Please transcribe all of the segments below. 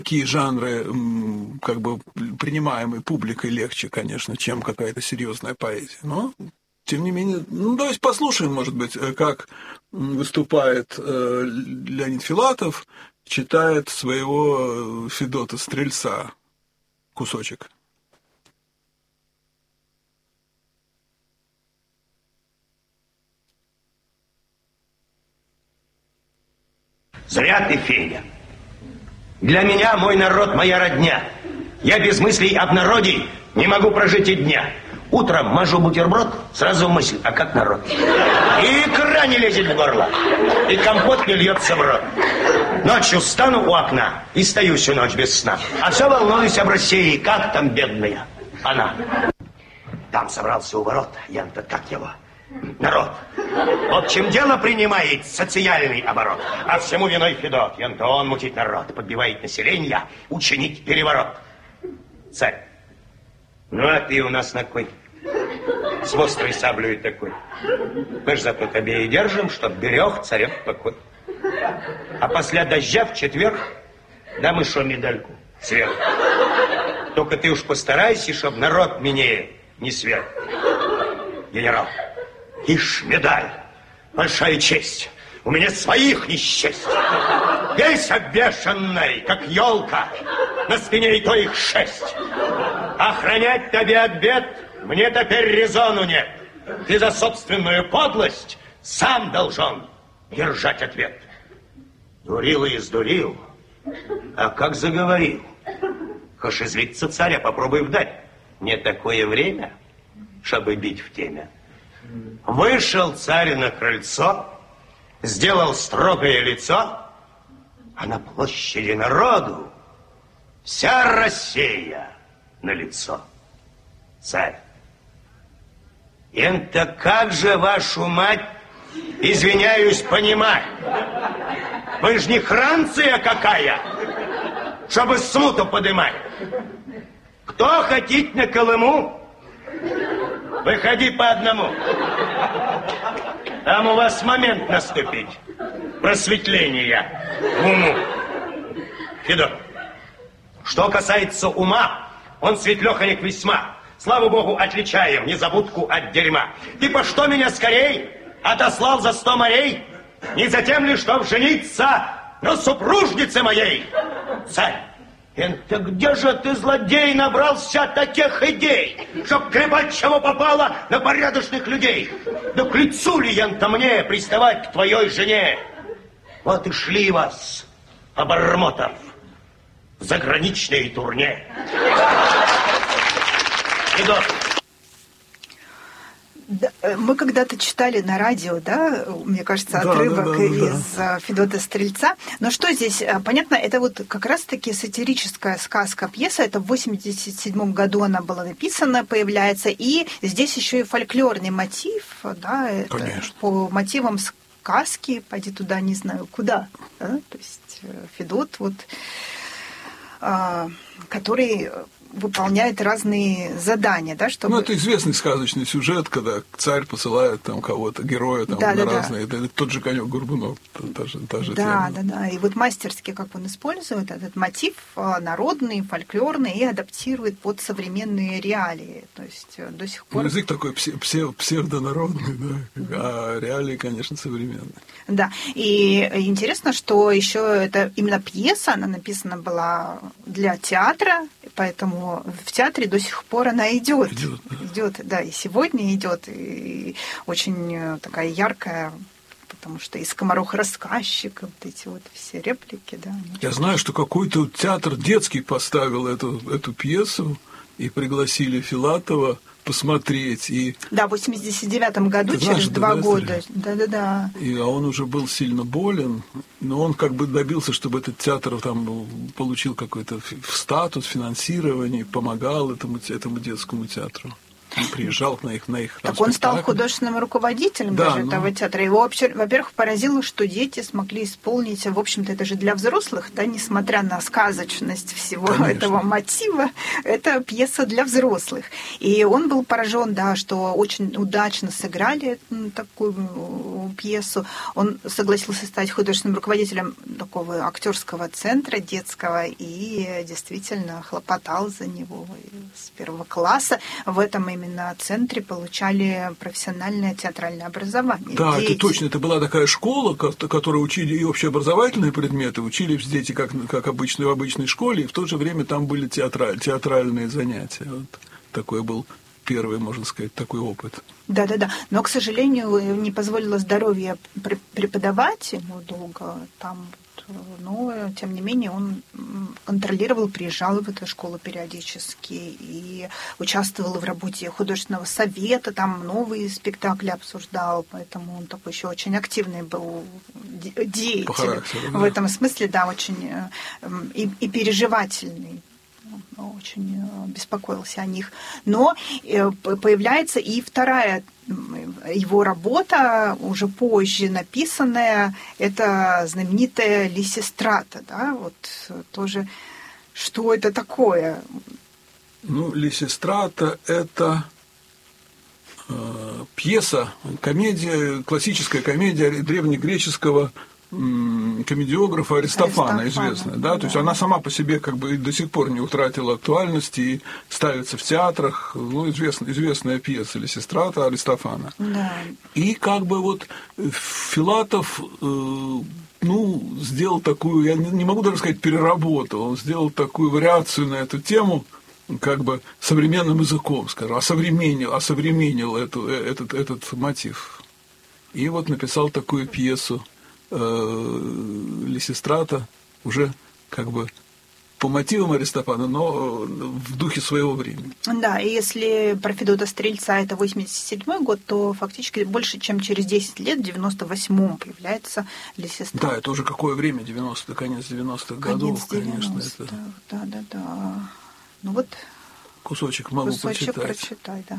Такие жанры, как бы принимаемые публикой легче, конечно, чем какая-то серьезная поэзия. Но, тем не менее, давайте послушаем, может быть, как выступает Леонид Филатов, читает своего Федота Стрельца кусочек. Зря ты, Федя. Для меня мой народ, моя родня. Я без мыслей об народе не могу прожить и дня. Утром мажу бутерброд, сразу мысль, а как народ? И икра не лезет в горло, и компот не льется в рот. Ночью встану у окна и стою всю ночь без сна. А все волнуюсь об России, как там бедная она. Там собрался у ворот, Ян-то как его, народ. В общем, дело принимает социальный оборот. А всему виной Федот. Ян-то он мутит народ, подбивает население учинить переворот. Царь, ну а ты у нас на кой? С острой саблей такой. Мы ж зато тебе и держим, чтоб берег царев покой. А после дождя в четверг дам еще медальку сверху. Только ты уж постарайся, чтоб народ мне не сверх. Генерал, ишь, медаль, большая честь. У меня своих не счесть. Весь обвешанный, как елка, на спине и то их 6. Охранять тебе от бед мне теперь резону нет. Ты за собственную подлость сам должен держать ответ. Дурил и издурил, а как заговорил. Хошь извиться царя, попробуй вдать. Не такое время, чтобы бить в теме. Вышел царь на крыльцо, сделал строгое лицо, а на площади народу вся Россия на лицо. Царь, это как же, вашу мать, извиняюсь, понимать? Вы ж не Франция какая, чтобы смуту подымать. Кто хотит на Колыму, выходи по одному. Там у вас момент наступить. Просветления в уму. Федор, что касается ума, он светлеханик весьма. Слава Богу, отличаем незабудку от дерьма. Ты по что меня скорей отослал за 100 морей? Не за тем ли, чтоб жениться на супружнице моей? Царь, это где же ты, злодей, набрался таких идей, чтоб клепать чего попало на порядочных людей? Да к лицу ли ян-то мне приставать к твоей жене? Вот и шли вас, обормотов, в заграничные турне. Федор. Да, мы когда-то читали на радио, да, мне кажется, отрывок из Федота Стрельца. Но что здесь? Понятно, это вот как раз-таки сатирическая сказка, пьеса. Это в 1987 году она была написана, появляется. И здесь еще и фольклорный мотив, да, это по мотивам сказки «Пойди туда, не знаю куда». Да? То есть Федот, вот, который выполняет разные задания, да, чтобы... Ну, это известный сказочный сюжет, когда царь посылает там кого-то, героя там на разные... Это тот же Конек-Горбунок, та же тема. Да. И вот мастерски, как он использует этот мотив народный, фольклорный, и адаптирует под современные реалии. То есть до сих пор... Язык такой псевдонародный, да, а реалии, конечно, современные. Да, и интересно, что еще это именно пьеса, она написана была для театра, поэтому в театре до сих пор она идет, да, и сегодня идет, и очень такая яркая, потому что и скоморох-рассказчик, вот эти вот все реплики, да. Я знаю, что какой-то театр детский поставил эту пьесу, и пригласили Филатова посмотреть. И... Да, в 89-м году, через 2 года. Да. А он уже был сильно болен, но он как бы добился, чтобы этот театр там получил какой-то статус, финансирование, помогал этому детскому театру. приезжал на их Так он стал художественным руководителем этого театра. Его, во-первых, поразило, что дети смогли исполнить, в общем-то, это же для взрослых, да, несмотря на сказочность всего этого мотива, это пьеса для взрослых. И он был поражен, да, что очень удачно сыграли такую пьесу. Он согласился стать художественным руководителем такого актерского центра детского и действительно хлопотал за него с первого класса. В этом именно центре получали профессиональное театральное образование. Да, дети. это точно. Это была такая школа, которая учили и общеобразовательные предметы, учились дети как обычно в обычной школе, и в то же время там были театральные занятия. Вот такой был первый, можно сказать, такой опыт. Да. Но, к сожалению, не позволило здоровье преподавать ему долго там. Но, тем не менее, он контролировал, приезжал в эту школу периодически и участвовал в работе художественного совета, там новые спектакли обсуждал, поэтому он такой еще очень активный был деятель. По характеру, да. В этом смысле, да, очень и переживательный. Очень беспокоился о них. Но появляется и вторая его работа, уже позже написанная, это знаменитая Лисистрата. Да? Вот тоже, что это такое? Ну, Лисистрата – это пьеса, комедия, классическая комедия древнегреческого комедиографа Аристофана, известная, да? То есть она сама по себе как бы до сих пор не утратила актуальности и ставится в театрах, ну, известная пьеса Лисистрата Аристофана. Да. И как бы вот Филатов, сделал такую, я не могу даже сказать переработал, он сделал такую вариацию на эту тему, как бы современным языком, скажем, осовременил этот мотив. И вот написал такую пьесу Лисистрата уже как бы по мотивам Аристофана, но в духе своего времени. Да, и если про Федота Стрельца это 87-й год, то фактически больше, чем через 10 лет, в 98-м появляется Лисистрата. Да, это уже какое время, 90-х, конец 90-х годов, конечно. Это... Да. Ну вот кусочек могу прочитать, да.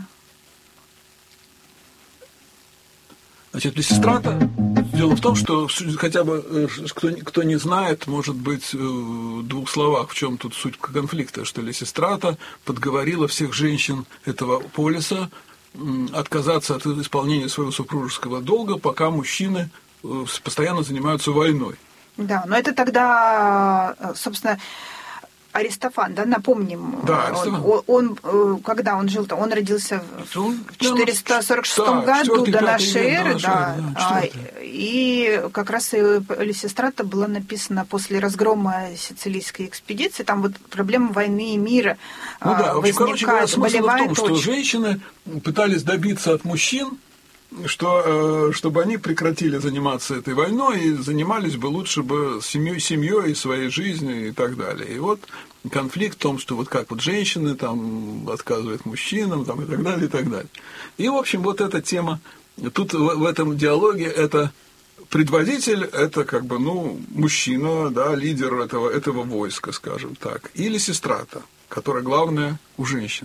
Значит, Лисистрата, дело в том, что хотя бы кто не знает, может быть, в двух словах, в чем тут суть конфликта, что Лисистрата подговорила всех женщин этого полиса отказаться от исполнения своего супружеского долга, пока мужчины постоянно занимаются войной. Да, но это тогда, собственно, Аристофан, да, напомним, да, он когда он жил-то, он родился в 446 году до нашей эры, и как раз Лисистрата была написана после разгрома сицилийской экспедиции, там вот проблема войны и мира возникает. Короче говоря, смысл в том, что женщины пытались добиться от мужчин, чтобы они прекратили заниматься этой войной и занимались бы лучше бы семьей, своей жизнью и так далее. И вот конфликт в том, что вот как вот женщины там отказывают мужчинам там, и так далее, и так далее. И, в общем, вот эта тема, тут в этом диалоге это предводитель, это как бы, мужчина, да, лидер этого войска, скажем так, и Лисистрата, которая главная у женщин.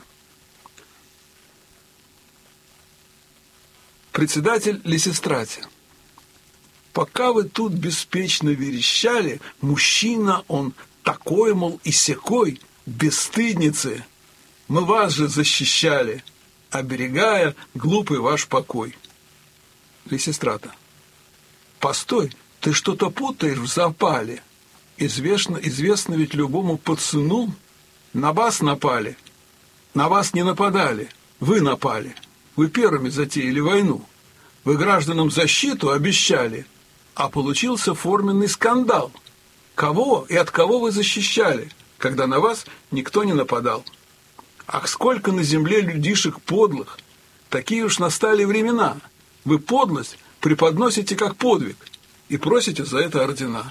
Председатель Лисистрате. Пока вы тут беспечно верещали, мужчина он такой, мол, и сякой, бесстыдницы. Мы вас же защищали, оберегая глупый ваш покой. Лисистрата. Постой, ты что-то путаешь в запале. Известно ведь любому пацану. На вас напали. На вас не нападали. Вы напали. Вы первыми затеяли войну. Вы гражданам защиту обещали, а получился форменный скандал. Кого и от кого вы защищали, когда на вас никто не нападал? Ах, сколько на земле людишек подлых! Такие уж настали времена. Вы подлость преподносите как подвиг и просите за это ордена.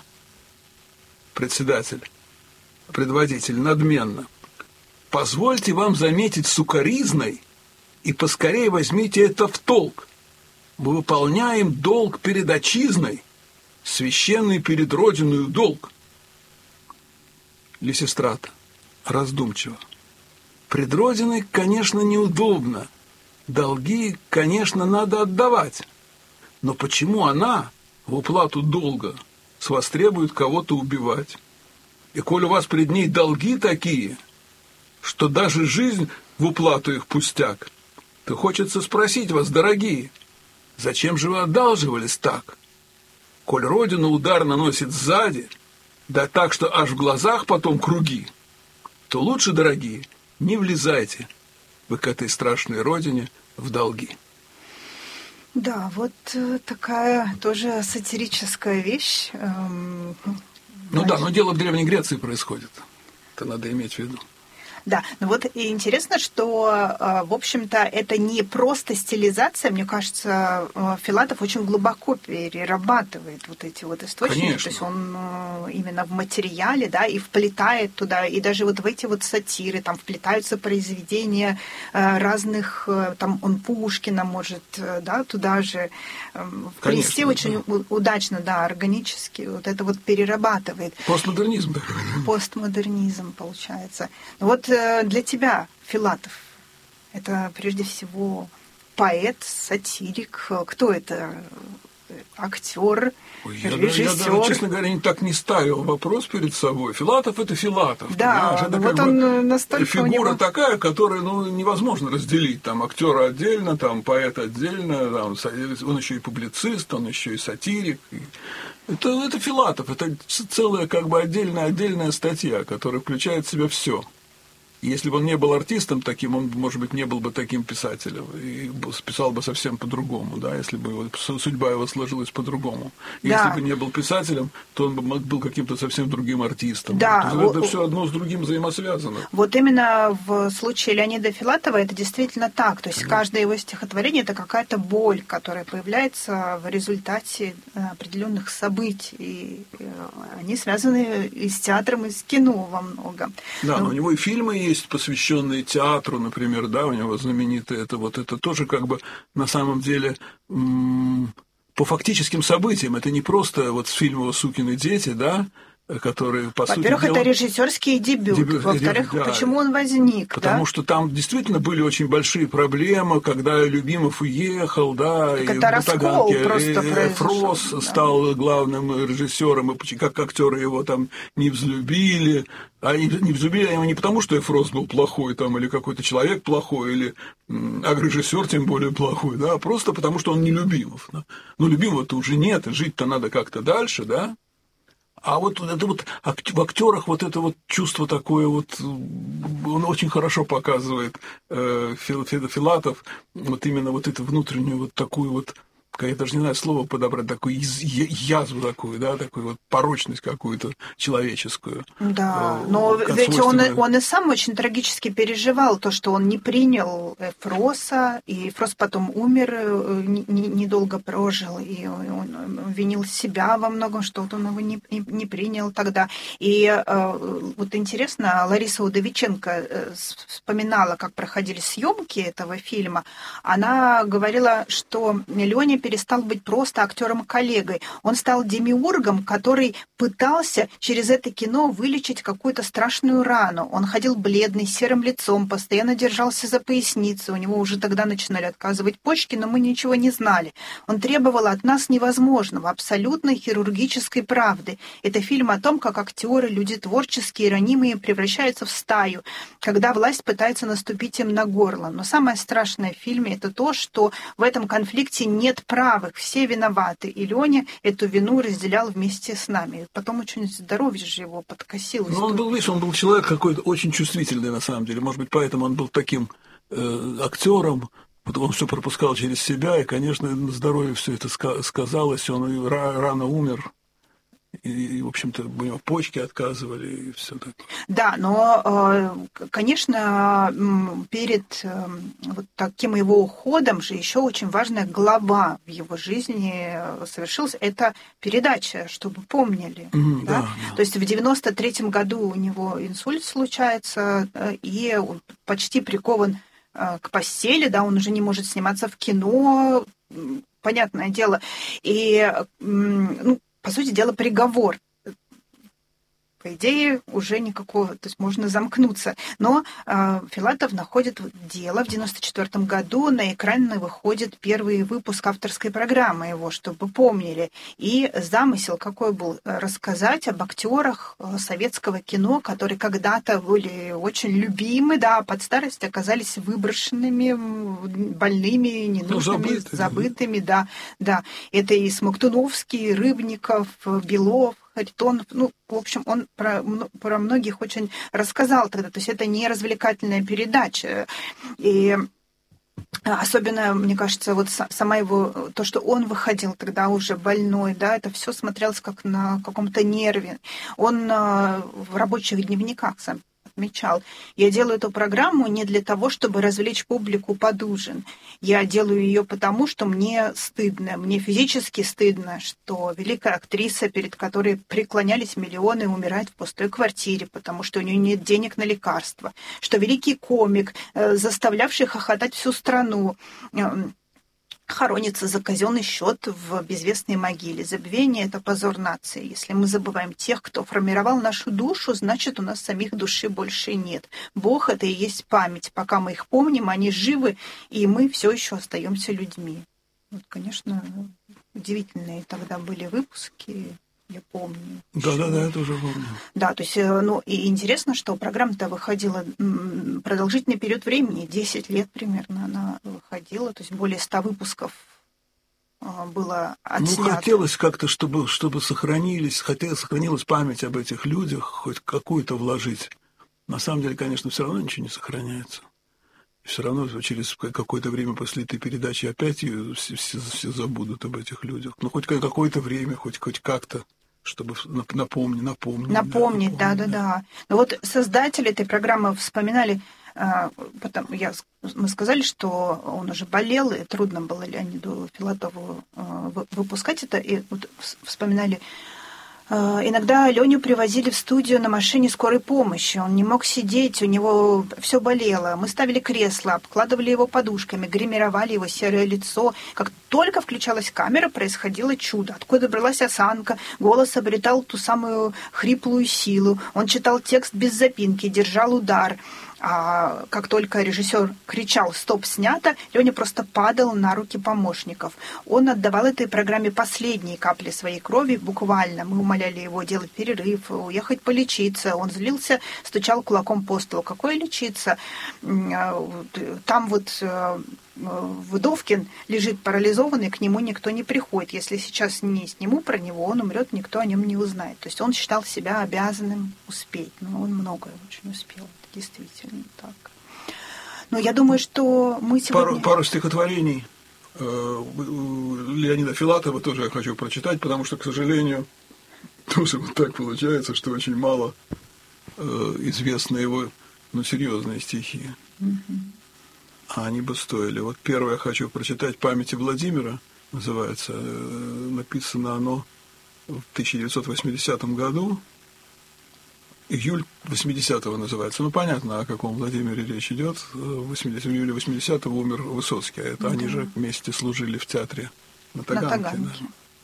Предводитель надменно. Позвольте вам заметить сукаризной, и поскорее возьмите это в толк. Мы выполняем долг перед отчизной, священный перед родиною долг. Лисистрата раздумчиво. Пред родиной, конечно, неудобно, долги, конечно, надо отдавать. Но почему она в уплату долга востребует кого-то убивать? И коль у вас пред ней долги такие, что даже жизнь в уплату их пустяк, то хочется спросить вас, дорогие, зачем же вы одалживались так? Коль родина удар наносит сзади, да так, что аж в глазах потом круги, то лучше, дорогие, не влезайте вы к этой страшной родине в долги. Да, вот такая тоже сатирическая вещь. Ну да, но дело в Древней Греции происходит. Это надо иметь в виду. Да, ну вот и интересно, что, в общем-то, это не просто стилизация, мне кажется, Филатов очень глубоко перерабатывает вот эти вот источники, Конечно. То есть он именно в материале, да, и вплетает туда, и даже вот в эти вот сатиры, там вплетаются произведения разных, там он Пушкина может, да, туда же вплести очень удачно, да, органически, вот это вот перерабатывает. Постмодернизм. Постмодернизм, получается. Вот для тебя Филатов – это прежде всего поэт, сатирик. Кто это? Актер, режиссер? Я, честно говоря, так не ставил вопрос перед собой. Филатов – это Филатов. Да, это вот он настолько фигура такая, которую невозможно разделить. Там актера отдельно, там поэт отдельно, там, он еще и публицист, он еще и сатирик. Это Филатов, это целая отдельная статья, которая включает в себя все. Если бы он не был артистом таким, он, может быть, не был бы таким писателем и писал бы совсем по-другому, да, если бы судьба его сложилась по-другому. Если бы не был писателем, то он бы был каким-то совсем другим артистом. Да. Это все одно с другим взаимосвязано. Вот именно в случае Леонида Филатова это действительно так. То есть каждое его стихотворение – это какая-то боль, которая появляется в результате определенных событий. И они связаны и с театром, и с кино во многом. Да, но у него и фильмы есть, посвященные театру, например, да, у него знаменитые, это тоже на самом деле по фактическим событиям, это не просто вот с фильма «Сукины дети», да, которые, по сути дела... Во-первых, это режиссерский дебют. Во-вторых, почему он возник? Потому что там действительно были очень большие проблемы, когда Любимов уехал, да, так и это раскол просто Фрос стал главным режиссером, и как актеры его там не взлюбили. А не взлюбили его не потому, что Фрос был плохой, там, или какой-то человек плохой, или режиссер тем более плохой, да, а просто потому, что он не Любимов. Да. Но Любимого-то уже нет, и жить-то надо как-то дальше, да. А вот это вот в актерах вот это вот чувство такое вот, он очень хорошо показывает Филатов, вот именно вот эту внутреннюю вот такую вот, я даже не знаю слово подобрать, такую язву такую, да, такую вот порочность какую-то человеческую. Да, но ведь он и сам очень трагически переживал то, что он не принял Фроса, и Фрос потом умер, недолго прожил, и он винил себя во многом, что вот он его не принял тогда. И вот интересно, Лариса Удовиченко вспоминала, как проходили съемки этого фильма. Она говорила, что Лёня перестал быть просто актером-коллегой. Он стал демиургом, который пытался через это кино вылечить какую-то страшную рану. Он ходил бледный, с серым лицом, постоянно держался за поясницу. У него уже тогда начинали отказывать почки, но мы ничего не знали. Он требовал от нас невозможного, абсолютной хирургической правды. Это фильм о том, как актеры, люди творческие, ранимые, превращаются в стаю, когда власть пытается наступить им на горло. Но самое страшное в фильме – это то, что в этом конфликте нет правых, все виноваты. И Лёня эту вину разделял вместе с нами. Потом очень здоровье же его подкосилось. Ну, он был человек какой-то очень чувствительный, на самом деле. Может быть, поэтому он был таким актером, он все пропускал через себя, и, конечно, на здоровье все это сказалось. Он рано умер. И, в общем-то, у него почки отказывали, и все такое. Да, но, конечно, перед вот таким его уходом же еще очень важная глава в его жизни совершилась. Это передача, чтобы помнили. Да? Да. То есть в 93-м году у него инсульт случается, и он почти прикован к постели, да, он уже не может сниматься в кино, понятное дело. И, по сути дела, приговор. по идее, уже никакого, то есть можно замкнуться. Но Филатов находит дело. В 1994 году на экран выходит первый выпуск авторской программы его, чтобы помнили. И замысел какой был? Рассказать об актерах советского кино, которые когда-то были очень любимы, да, под старость оказались выброшенными, больными, ненужными, забытыми, да. Это и Смоктуновский, и Рыбников, Белов, Харитонов, в общем, он про многих очень рассказал тогда, то есть это не развлекательная передача. И особенно, мне кажется, вот сама его, то, что он выходил тогда уже больной, да, это все смотрелось как на каком-то нерве. Он в рабочих дневниках сам отмечал: я делаю эту программу не для того, чтобы развлечь публику под ужин. Я делаю ее потому, что мне стыдно, мне физически стыдно, что великая актриса, перед которой преклонялись миллионы, умирает в пустой квартире, потому что у нее нет денег на лекарства, что великий комик, заставлявший хохотать всю страну, хоронится за казенный счет в безвестной могиле. Забвение – это позор нации. Если мы забываем тех, кто формировал нашу душу, значит, у нас самих души больше нет. Бог – это и есть память. Пока мы их помним, они живы, и мы все еще остаемся людьми. Вот, конечно, удивительные тогда были выпуски. Я помню. Да, я тоже помню. Да, то есть, и интересно, что программа-то выходила продолжительный период времени, 10 лет примерно она выходила, то есть более 100 выпусков было отснято. Хотелось как-то, чтобы сохранилась память об этих людях, хоть какую-то вложить. На самом деле, конечно, все равно ничего не сохраняется. Все равно через какое-то время после этой передачи опять все забудут об этих людях. Хоть какое-то время, хоть как-то, чтобы напомнить. Да. Но вот создатели этой программы вспоминали, мы сказали, что он уже болел, и трудно было Леониду Филатову выпускать это, и вот вспоминали. Иногда Леню привозили в студию на машине скорой помощи. Он не мог сидеть, у него все болело. Мы ставили кресло, обкладывали его подушками, гримировали его серое лицо. Как только включалась камера, происходило чудо. Откуда бралась осанка, голос обретал ту самую хриплую силу. Он читал текст без запинки, держал удар. А как только режиссер кричал «стоп, снято», Леня просто падал на руки помощников. Он отдавал этой программе последние капли своей крови, буквально. Мы умоляли его делать перерыв, уехать полечиться. Он злился, стучал кулаком по столу. Какое лечиться? Там вот Вдовкин лежит парализованный, к нему никто не приходит. Если сейчас не сниму про него, он умрет, никто о нем не узнает. То есть он считал себя обязанным успеть. Но он многое очень успел. Это действительно так. Но я думаю, что мы сегодня... Пару стихотворений Леонида Филатова тоже я хочу прочитать, потому что, к сожалению, тоже вот так получается, что очень мало известны его, серьезные стихи. А они бы стоили. Вот первое я хочу прочитать «Памяти Владимира», называется. Написано оно в 1980 году. Июль 80-го называется. Понятно, о каком Владимире речь идет. В июле 80-го умер Высоцкий. А это они же вместе служили в театре на Таганке. Да.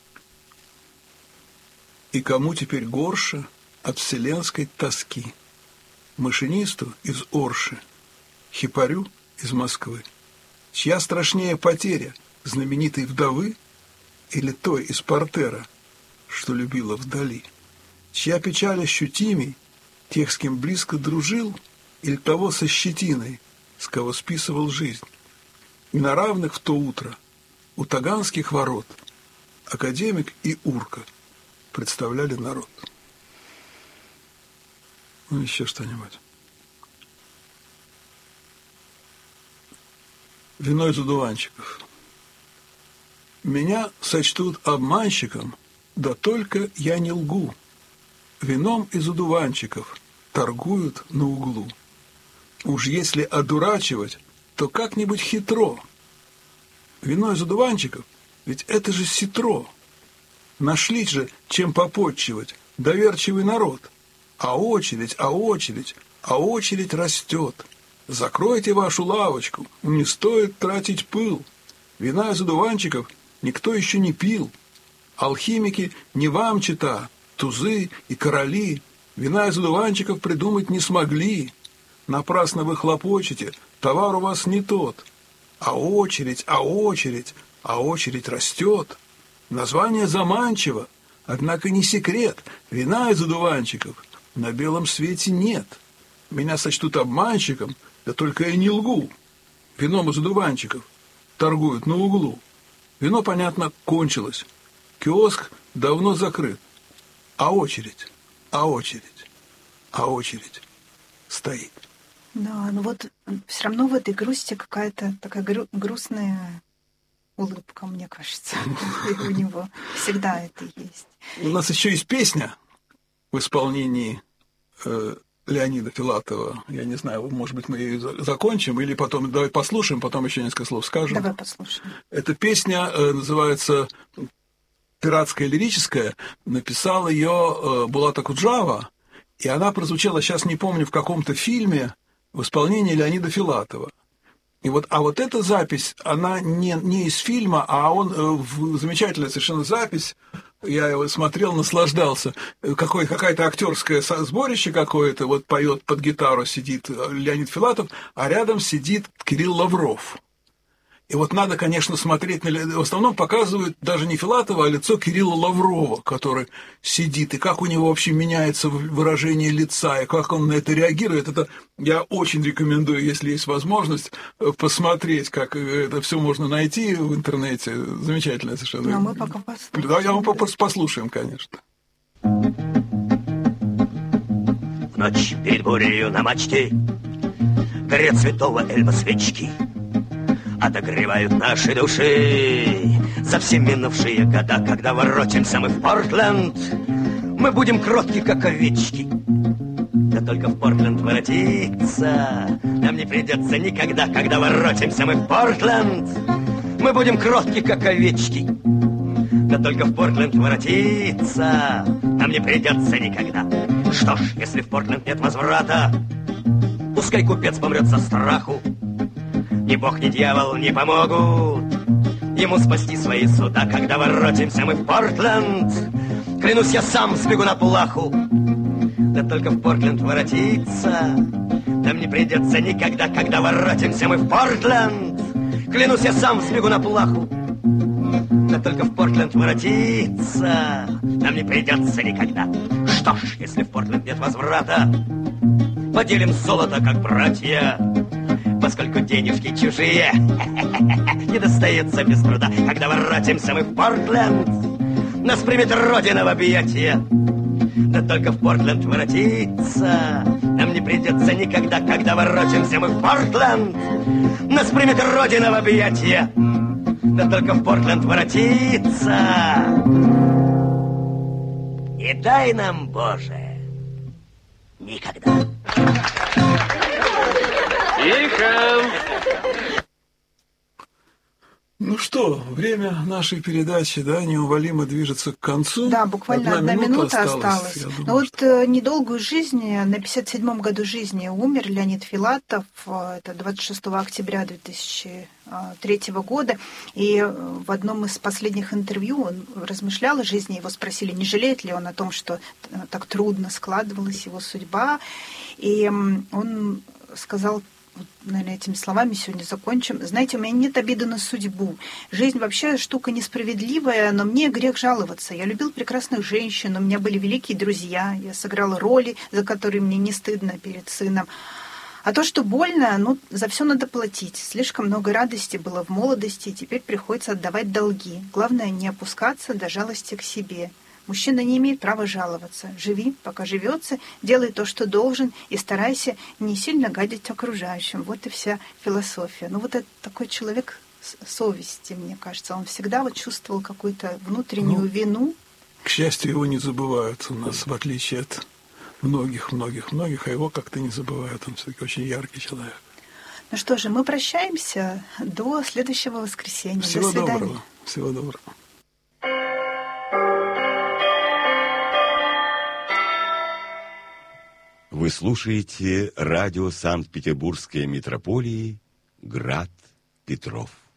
И кому теперь горше от вселенской тоски? Машинисту из Орши, хипарю из Москвы. Чья страшнее потеря, знаменитой вдовы или той из портера, что любила вдали? Чья печаль ощутимей, тех, с кем близко дружил, или того со щетиной, с кого списывал жизнь? И на равных в то утро у Таганских ворот академик и урка представляли народ. Еще что-нибудь. Вино из одуванчиков. Меня сочтут обманщиком, да только я не лгу. Вином из одуванчиков торгуют на углу. Уж если одурачивать, то как-нибудь хитро. Вино из одуванчиков, ведь это же ситро. Нашли же, чем попотчевать доверчивый народ. А очередь растет. Закройте вашу лавочку, не стоит тратить пыл. Вина из одуванчиков никто еще не пил. Алхимики не вам чита, тузы и короли. Вина из одуванчиков придумать не смогли. Напрасно вы хлопочете, товар у вас не тот. А очередь растет. Название заманчиво, однако не секрет. Вина из одуванчиков на белом свете нет. Меня сочтут обманщиком, да только я не лгу. Вином из одуванчиков торгуют на углу. Вино, понятно, кончилось. Киоск давно закрыт. А очередь стоит. Да, но вот все равно в этой грусти какая-то такая грустная улыбка, мне кажется, у него всегда это есть. У нас еще есть песня в исполнении Леонида Филатова. Я не знаю, может быть, мы ее закончим, или потом давай послушаем, потом еще несколько слов скажем. Давай послушаем. Эта песня называется «Пиратская лирическая». Написал ее Булат Акуджава, и она прозвучала, сейчас не помню, в каком-то фильме в исполнении Леонида Филатова. А вот эта запись, она не из фильма, а замечательная совершенно запись. Я его смотрел, наслаждался. Какая-то актерское сборище какое-то, вот поет под гитару, сидит Леонид Филатов, а рядом сидит Кирилл Лавров. И вот надо, конечно, смотреть, в основном показывают даже не Филатова, а лицо Кирилла Лаврова, который сидит, и как у него вообще меняется выражение лица, и как он на это реагирует. Это я очень рекомендую, если есть возможность, посмотреть, как это все можно найти в интернете. Замечательно совершенно. Но мы пока послушаем. Да, я вам послушаем, конечно. В ночь перед бурею на мачте горят святого Эльба свечки, отогревают наши души за все минувшие года. Когда воротимся мы в Портленд, мы будем кротки, как овечки. Да только в Портленд воротиться нам не придется никогда. Когда воротимся мы в Портленд, мы будем кротки, как овечки. Да только в Портленд воротиться нам не придется никогда. Что ж, если в Портленд нет возврата, пускай купец помрет со страху. Ни бог, ни дьявол не помогут ему спасти свои суда. Когда воротимся мы в Портленд, клянусь, я сам сбегу на плаху. Да только в Портленд воротиться нам не придется никогда. Когда воротимся мы в Портленд, клянусь, я сам сбегу на плаху. Да только в Портленд воротиться нам не придется никогда. Что ж, если в Портленд нет возврата, поделим золото, как братья, поскольку денежки чужие не достается без труда. Когда воротимся мы в Портленд, нас примет Родина в объятия. Да только в Портленд воротиться нам не придется никогда. Когда воротимся мы в Портленд, нас примет Родина в объятия. Да только в Портленд воротиться не дай нам, Боже, никогда. Тихо! Ну что, время нашей передачи, да, неумолимо движется к концу. Да, буквально одна минута осталась. Но вот недолгую жизнь, на 57-м году жизни умер Леонид Филатов, это 26 октября 2003 года, и в одном из последних интервью он размышлял о жизни, его спросили, не жалеет ли он о том, что так трудно складывалась его судьба, и он сказал, наверное, этими словами сегодня закончим. Знаете, у меня нет обиды на судьбу. Жизнь вообще штука несправедливая, но мне грех жаловаться. Я любил прекрасных женщин, у меня были великие друзья, я сыграла роли, за которые мне не стыдно перед сыном. А то, что больно, за все надо платить. Слишком много радости было в молодости, и теперь приходится отдавать долги. Главное, не опускаться до жалости к себе. Мужчина не имеет права жаловаться. Живи, пока живется, делай то, что должен, и старайся не сильно гадить окружающим. Вот и вся философия. Вот это такой человек совести, мне кажется. Он всегда чувствовал какую-то внутреннюю вину. К счастью, его не забывают у нас, в отличие от многих, а его как-то не забывают. Он все-таки очень яркий человек. Ну что же, мы прощаемся до следующего воскресенья. Всего до свидания. Доброго. Всего доброго. Вы слушаете радио Санкт-Петербургской митрополии «Град Петров».